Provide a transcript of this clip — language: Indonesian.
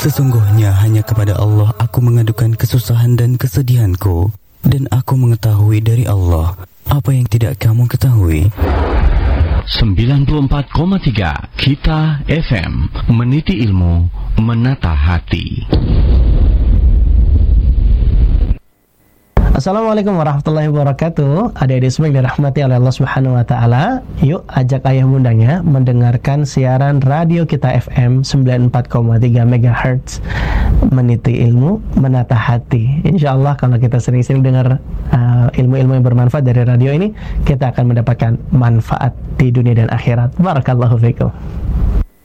Sesungguhnya hanya kepada Allah aku mengadukan kesusahan dan kesedihanku, dan aku mengetahui dari Allah apa yang tidak kamu ketahui. 94,3 Kita FM, meniti ilmu, menata hati. Assalamualaikum warahmatullahi wabarakatuh. Adik-adik semua yang dirahmati oleh Allah Subhanahu wa taala, yuk ajak ayah bundanya mendengarkan siaran radio Kita FM 94,3 MHz, meniti ilmu, menata hati. Insyaallah kalau kita sering-sering dengar ilmu-ilmu yang bermanfaat dari radio ini, kita akan mendapatkan manfaat di dunia dan akhirat. Barakallahu fikum.